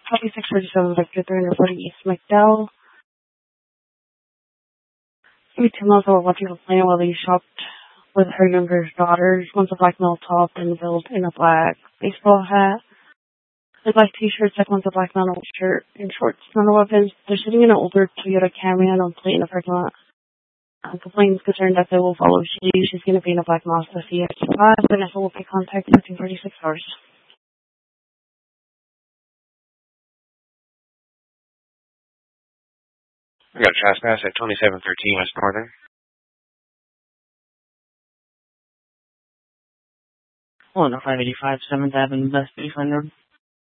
Copy 647 Victor 340 East McDowell. 18 months old, watching a plane while he shopped with her younger daughters. One's a black male top and built in a black baseball hat. A black t-shirt, second one's a black metal shirt and shorts. None of weapons. They're sitting in an older Toyota Camry on a plate in a parking lot. The plane's concerned that they will follow. She's going to be in a black Mazda CX-5. Vanessa will be contacted within 36 hours. We got a trespass at 2713 West Northern. Oh, no, 585 7th Avenue, West East Road.